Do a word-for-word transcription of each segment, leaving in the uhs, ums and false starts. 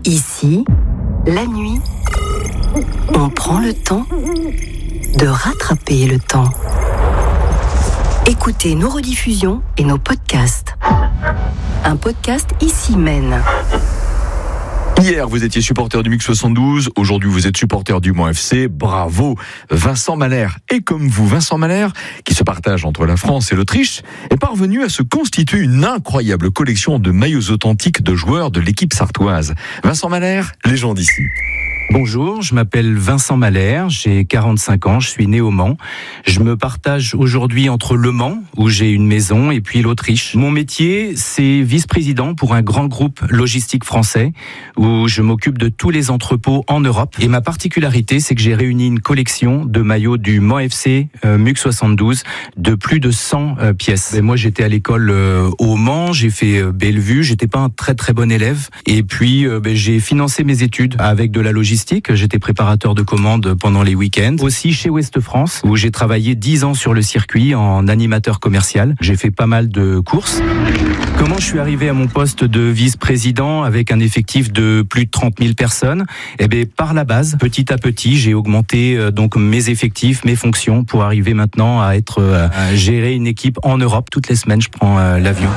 Ici, la nuit, on prend le temps de rattraper le temps. Écoutez nos rediffusions et nos podcasts. Un podcast Ici mène. Hier, vous étiez supporter du M U C soixante-douze. Aujourd'hui, vous êtes supporter du Mans F C. Bravo, Vincent Mahler. Et comme vous, Vincent Mahler, qui se partage entre la France et l'Autriche, est parvenu à se constituer une incroyable collection de maillots authentiques de joueurs de l'équipe sartoise. Vincent Mahler, légende ici. Bonjour, je m'appelle Vincent Mahler, j'ai quarante-cinq ans, je suis né au Mans. Je me partage aujourd'hui entre le Mans, où j'ai une maison, et puis l'Autriche. Mon métier, c'est vice-président pour un grand groupe logistique français, où je m'occupe de tous les entrepôts en Europe. Et ma particularité, c'est que j'ai réuni une collection de maillots du Mans F C euh, M U C soixante-douze de plus de cent euh, pièces. Et moi, j'étais à l'école euh, au Mans, j'ai fait euh, Bellevue, j'étais pas un très très bon élève. Et puis, euh, ben, j'ai financé mes études avec de la logistique. J'étais préparateur de commandes pendant les week-ends. Aussi chez Ouest France, où j'ai travaillé dix ans sur le circuit en animateur commercial. J'ai fait pas mal de courses. Comment je suis arrivé à mon poste de vice-président avec un effectif de plus de trente mille personnes? Eh bien, par la base, petit à petit, j'ai augmenté euh, donc mes effectifs, mes fonctions pour arriver maintenant à être euh, à gérer une équipe en Europe. Toutes les semaines, je prends euh, l'avion.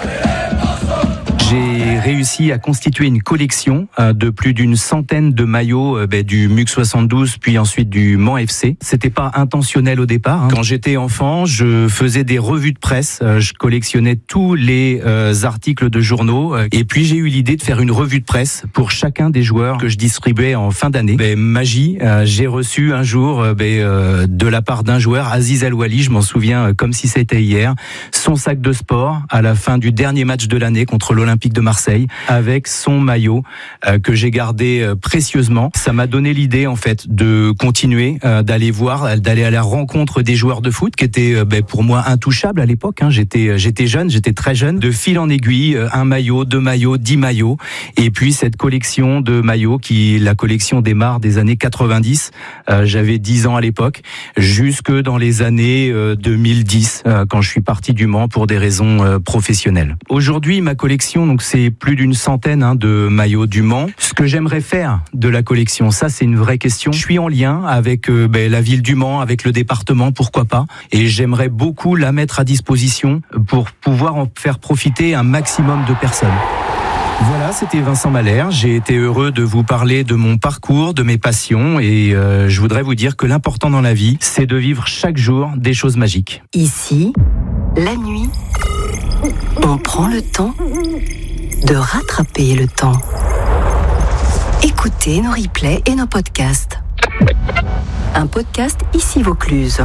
J'ai réussi à constituer une collection euh, de plus d'une centaine de maillots euh, bah, du M U C soixante-douze, puis ensuite du Mans F C. C'était pas intentionnel au départ. Hein. Quand j'étais enfant, je faisais des revues de presse. Euh, je collectionnais tous les euh, articles de journaux. Euh, et puis j'ai eu l'idée de faire une revue de presse pour chacun des joueurs que je distribuais en fin d'année. Bah, magie, euh, j'ai reçu un jour euh, bah, euh, de la part d'un joueur, Aziz El-Wali, je m'en souviens euh, comme si c'était hier, son sac de sport à la fin du dernier match de l'année contre l'Olympique de Marseille, avec son maillot euh, que j'ai gardé euh, précieusement. Ça m'a donné l'idée en fait de continuer, euh, d'aller voir, d'aller à la rencontre des joueurs de foot qui étaient euh, ben, pour moi intouchables à l'époque. Hein. J'étais, j'étais jeune, j'étais très jeune. De fil en aiguille, euh, un maillot, deux maillots, dix maillots, et puis cette collection de maillots qui, la collection démarre des années quatre-vingt-dix. Euh, j'avais dix ans à l'époque, jusque dans les années euh, deux mille dix, euh, quand je suis parti du Mans pour des raisons euh, professionnelles. Aujourd'hui, ma collection donc c'est plus d'une centaine hein, de maillots du Mans. Ce que j'aimerais faire de la collection, ça c'est une vraie question. Je suis en lien avec euh, ben, la ville du Mans, avec le département, pourquoi pas. Et j'aimerais beaucoup la mettre à disposition pour pouvoir en faire profiter un maximum de personnes. Voilà, c'était Vincent Mahler. J'ai été heureux de vous parler de mon parcours, de mes passions. Et euh, je voudrais vous dire que l'important dans la vie, c'est de vivre chaque jour des choses magiques. Ici, la nuit, on prend le temps de rattraper le temps. Écoutez nos replays et nos podcasts. Un podcast Ici Vaucluse.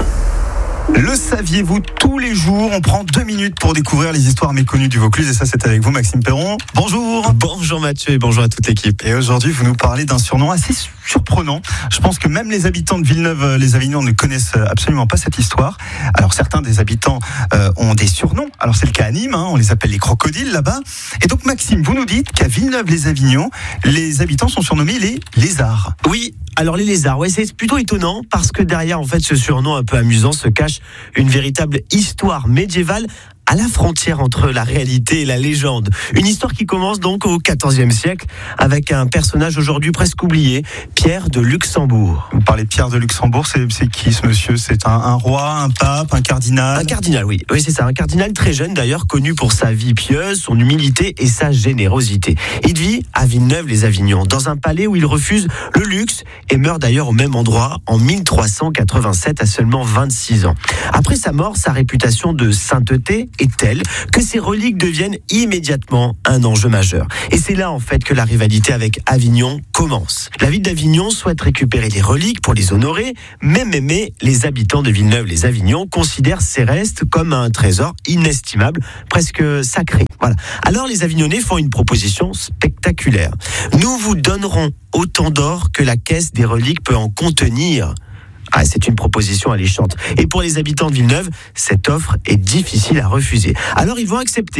Le saviez-vous, tous les jours, on prend deux minutes pour découvrir les histoires méconnues du Vaucluse, et ça c'est avec vous Maxime Perron. Bonjour. Bonjour Mathieu et bonjour à toute l'équipe. Et aujourd'hui vous nous parlez d'un surnom assez surprenant. Je pense que même les habitants de Villeneuve-les-Avignon ne connaissent absolument pas cette histoire. Alors certains des habitants euh, ont des surnoms, alors c'est le cas à Nîmes, hein, on les appelle les crocodiles là-bas. Et donc Maxime, vous nous dites qu'à Villeneuve-les-Avignon, les habitants sont surnommés les lézards. Oui, alors les lézards, ouais, c'est plutôt étonnant parce que derrière en fait ce surnom un peu amusant se cache une véritable histoire médiévale à la frontière entre la réalité et la légende. Une histoire qui commence donc au quatorzième siècle avec un personnage aujourd'hui presque oublié, Pierre de Luxembourg. Vous parlez de Pierre de Luxembourg, c'est, c'est qui ce monsieur? C'est un, un roi, un pape, un cardinal? Un cardinal, oui. Oui, c'est ça. Un cardinal très jeune d'ailleurs, connu pour sa vie pieuse, son humilité et sa générosité. Il vit à Villeneuve-les-Avignon, dans un palais où il refuse le luxe et meurt d'ailleurs au même endroit en mille trois cent quatre-vingt-sept à seulement vingt-six ans. Après sa mort, sa réputation de sainteté est telle que ses reliques deviennent immédiatement un enjeu majeur. Et c'est là en fait que la rivalité avec Avignon commence. La ville d'Avignon souhaite récupérer les reliques pour les honorer, mais, mais, mais les habitants de Villeneuve-les-Avignon considèrent ces restes comme un trésor inestimable, presque sacré. Voilà. Alors les Avignonnais font une proposition spectaculaire. Nous vous donnerons autant d'or que la caisse des reliques peut en contenir. Ah, c'est une proposition alléchante. Et pour les habitants de Villeneuve, cette offre est difficile à refuser. Alors ils vont accepter.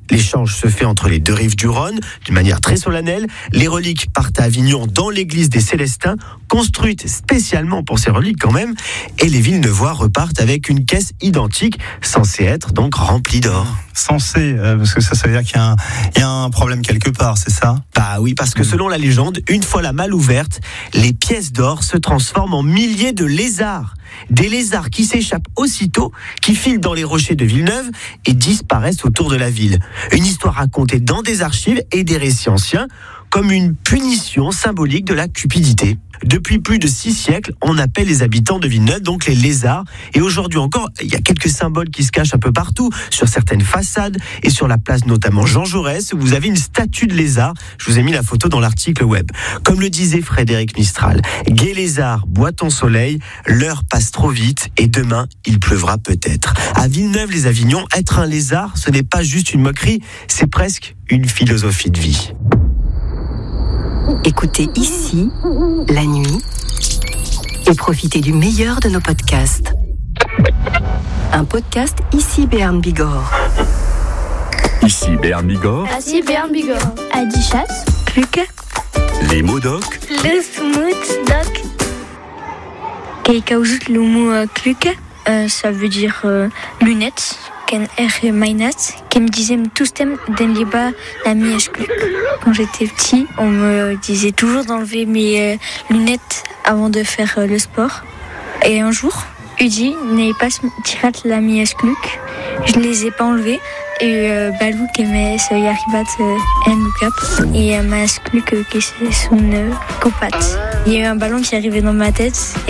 L'échange se fait entre les deux rives du Rhône, d'une manière très solennelle. Les reliques partent à Avignon dans l'église des Célestins, construite spécialement pour ces reliques quand même, et les Villeneuvois repartent avec une caisse identique, censée être donc remplie d'or. Censé, euh, parce que ça, ça veut dire qu'il y a un, il y a un problème quelque part, c'est ça ? Bah oui, parce que selon la légende, une fois la malle ouverte, les pièces d'or se transforment en milliers de lézards. Des lézards qui s'échappent aussitôt, qui filent dans les rochers de Villeneuve et disparaissent autour de la ville. Une histoire racontée dans des archives et des récits anciens, comme une punition symbolique de la cupidité. Depuis plus de six siècles, on appelle les habitants de Villeneuve donc les lézards. Et aujourd'hui encore, il y a quelques symboles qui se cachent un peu partout, sur certaines façades et sur la place notamment Jean Jaurès, où vous avez une statue de lézard. Je vous ai mis la photo dans l'article web. Comme le disait Frédéric Mistral, gai lézard, bois ton soleil, l'heure passe trop vite et demain, il pleuvra peut-être. À Villeneuve-les-Avignon, être un lézard, ce n'est pas juste une moquerie, c'est presque une philosophie de vie. Écoutez ici, la nuit, et profitez du meilleur de nos podcasts. Un podcast Ici Béarn Bigorre. Ici Béarn Bigorre. Ici Béarn Bigorre. Adichat. Cluque. Les mots doc. Le smooth doc. Quelqu'un le mot cluque, euh, ça veut dire euh, lunettes. Ken er mainat, qui me disait tous thèmes d'un débat la mièche. Quand j'étais petit, on me disait toujours d'enlever mes euh, lunettes avant de faire euh, le sport. Et un jour, Udi n'est pas tirat la mièche cluc. Je les ai pas enlevées. Et euh, Balou qui met ce yaribat en look-up. Et ma cluc qui c'est son copat. Il y a eu un ballon qui est arrivé dans ma tête